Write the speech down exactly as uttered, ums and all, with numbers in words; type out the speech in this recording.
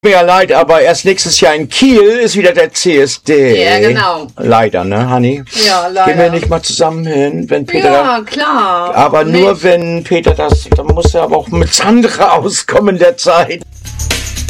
Mir ja leid, aber erst nächstes Jahr in Kiel ist wieder der C S D. Ja, genau. Leider, ne, Hanni? Ja, leider. Gehen wir nicht mal zusammen hin, wenn Peter Ja, da, klar. aber nur Nicht. wenn Peter das, dann muss er aber auch mit Sandra auskommen in der Zeit.